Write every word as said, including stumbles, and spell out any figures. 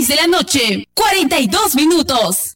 seis de la noche, cuarenta y dos minutos.